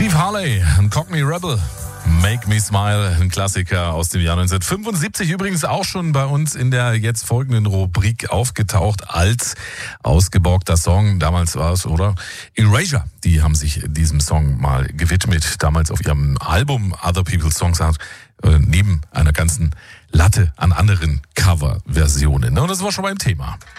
Steve Harley, ein Cockney Rebel. Make Me Smile, ein Klassiker aus dem Jahr 1975, übrigens auch schon bei uns in der jetzt folgenden Rubrik aufgetaucht als ausgeborgter Song. Damals war es, oder? Erasure, die haben sich diesem Song mal gewidmet, damals auf ihrem Album Other People's Songs, neben einer ganzen Latte an anderen Coverversionen. Und das war schon beim Thema.